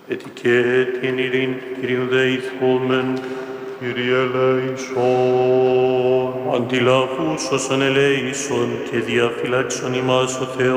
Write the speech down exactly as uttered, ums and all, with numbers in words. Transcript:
Έτσι και την ειρήνη του Κυρίου δεηθούμεν. Κύριε ελέησον. Αντιλαβούς όσων ελέησον και διαφυλάξον ημάς ο Θεός.